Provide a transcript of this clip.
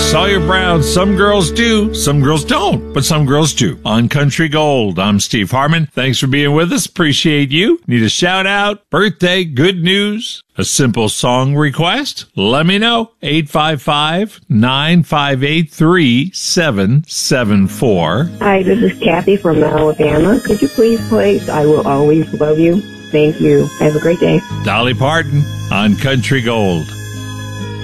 Sawyer Brown, Some Girls Do, Some Girls Don't, but Some Girls Do. On Country Gold, I'm Steve Harmon. Thanks for being with us. Appreciate you. Need a shout out, birthday, good news, a simple song request? Let me know. 855-9583-774. Hi, this is Kathy from Alabama. Could you please play I Will Always Love You? Thank you. Have a great day. Dolly Parton on Country Gold.